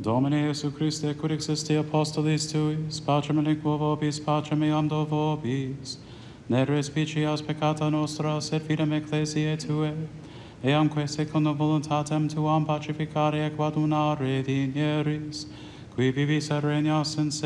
Domine Iesu Christe, cur existi apostolis tuis, pacem aliquo vobis, pacem eam do vobis, ne respicias peccata nostra, sed fidem ecclesiae Tue, eamque secundum voluntatem Tuam pacificare et quadunare digneris, qui vivis et regnas in